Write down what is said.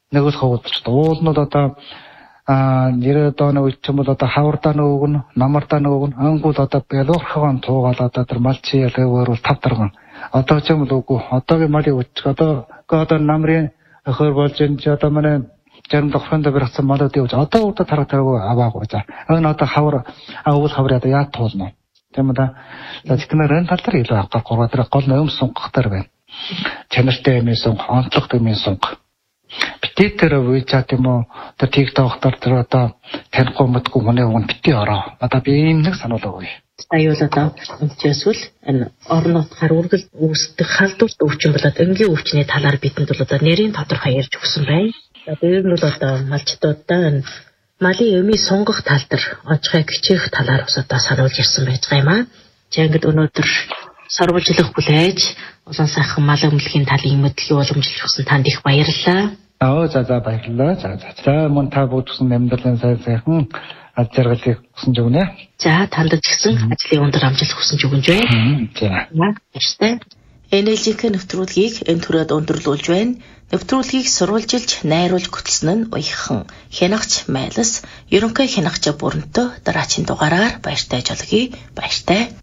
Нэгэл хавуулж уулнууд одоо 90 оны үед ч юм бол одоо хавардаа нөгөөг нь намардаа нөгөөг нь ангуул одоо бэлуурхан туугаал одоо тэр малчи ялгаагаар бол 5 дарган одоо ч юм бол үгүй одоогийн малыг үчих одоо намрын өхөр болж энэ ч одоо манай жан дохронд барьсан малууд явж одоо удаа тараагүй аваагүй за энэ одоо хавар уул хавар одоо яа туулна тийм үү да тэгмээр энэ тал дээр илүү авах гурваа дээр гол нөм сунгахтар байна чанартай юм сунг онцлогтой юм сунг битээ тэр вичат юм уу тэр TikTok дээр одоо танихгүй мэдгүй хүний өгн битээ ороо одоо би ийм нэг сануулаагүй аюул одоо үнэчээсвэл энэ орон нутгаар үргэлж үүсдэг халдварт өвчин болоод энгийн өвчний талаар бидэнд бол одоо нэрийн тодорхой ярьж өгсөн байна. За дээр нь бол одоо малчдуудаа энэ малын өмий сунгах тал дээр онцгой гिचээх талаар бас одоо сануулж ирсэн байж байгаа юм аа. За ингээд өнөөдөр сурвалжлах хүлээж улаан сайхан мал өмлөгийн талын мэдлэгийг уламжлах гэсэн танд их баярлалаа. За баярлалаа. За мөн та бүгдсэн амьдралын сайхан ажиргалыг хүсэж өгнө. За танд ч гэсэн ажлын өндөр амжилт хүсэж өгнө жөө. За. Баярлалаа. Энержик нэвтрүүлгийг энэ төрөд өндөрлүүлж байна. Нэвтрүүлгийг сурвалжилж, найруулж хөтлсөн нь уяхан хянагч Майлас, ерөнхий хянагч Бүрэнтөө дараагийн дугаараар баяртай жолгий. Баяртай.